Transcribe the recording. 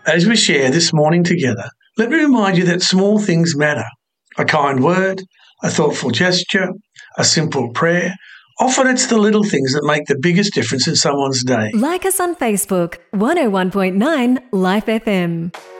As we share this morning together, let me remind you that small things matter. A kind word, a thoughtful gesture, a simple prayer. Often it's the little things that make the biggest difference in someone's day. Like us on Facebook, 101.9 Life FM.